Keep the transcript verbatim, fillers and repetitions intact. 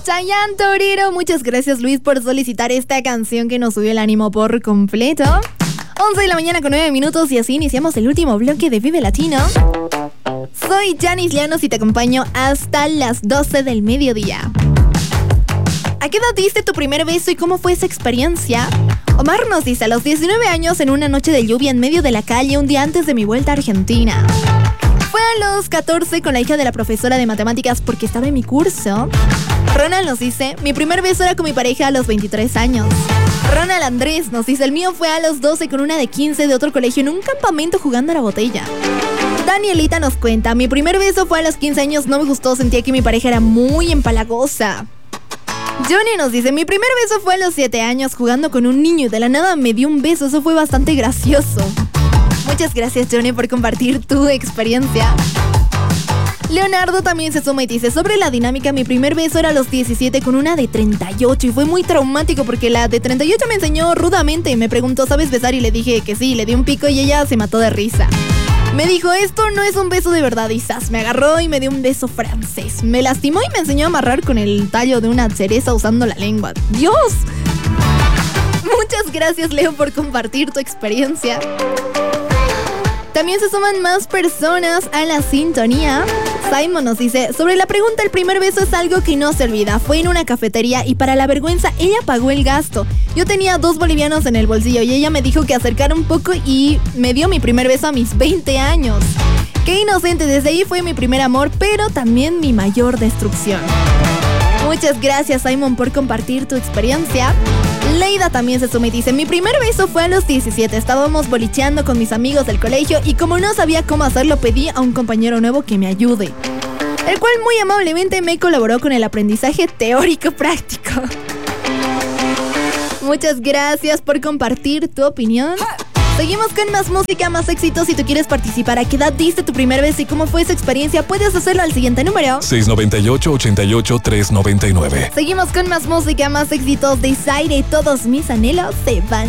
Chayanne Torero, muchas gracias Luis por solicitar esta canción que nos subió el ánimo por completo. once de la mañana con nueve minutos y así iniciamos el último bloque de Vive Latino. Soy Janis Llanos y te acompaño hasta las doce del mediodía. ¿A qué edad diste tu primer beso y cómo fue esa experiencia? Omar nos dice, a los diecinueve años en una noche de lluvia en medio de la calle un día antes de mi vuelta a Argentina. Fue a los catorce con la hija de la profesora de matemáticas porque estaba en mi curso. Ronald nos dice, mi primer beso era con mi pareja a los veintitrés años. Ronald Andrés nos dice, el mío fue a los doce con una de quince de otro colegio en un campamento jugando a la botella. Danielita nos cuenta, mi primer beso fue a los quince años, no me gustó, sentía que mi pareja era muy empalagosa. Johnny nos dice, mi primer beso fue a los siete años jugando con un niño y de la nada me dio un beso, eso fue bastante gracioso. Muchas gracias Johnny por compartir tu experiencia. Leonardo también se suma y dice, sobre la dinámica, mi primer beso era a los diecisiete con una de treinta y ocho y fue muy traumático porque la de treinta y ocho me enseñó rudamente y me preguntó, ¿sabes besar? Y le dije que sí, le di un pico y ella se mató de risa. Me dijo, esto no es un beso de verdad y ¡zas! Me agarró y me dio un beso francés. Me lastimó y me enseñó a amarrar con el tallo de una cereza usando la lengua. ¡Dios! Muchas gracias Leo por compartir tu experiencia. También se suman más personas a la sintonía. Simon nos dice, sobre la pregunta, el primer beso es algo que no se olvida. Fue en una cafetería y para la vergüenza ella pagó el gasto. Yo tenía dos bolivianos en el bolsillo y ella me dijo que acercara un poco y me dio mi primer beso a mis veinte años. Qué inocente, desde ahí fue mi primer amor, pero también mi mayor destrucción. Muchas gracias Simon por compartir tu experiencia. Leida también se suma y dice, mi primer beso fue a los diecisiete, estábamos bolicheando con mis amigos del colegio y como no sabía cómo hacerlo pedí a un compañero nuevo que me ayude, el cual muy amablemente me colaboró con el aprendizaje teórico práctico. Muchas gracias por compartir tu opinión. Seguimos con más música, más éxitos. Si tú quieres participar, ¿a qué edad diste tu primer beso y cómo fue esa experiencia? Puedes hacerlo al siguiente número: seis nueve ocho, ocho ocho, tres nueve nueve. Seguimos con más música, más éxitos de Zaire y todos mis anhelos se van.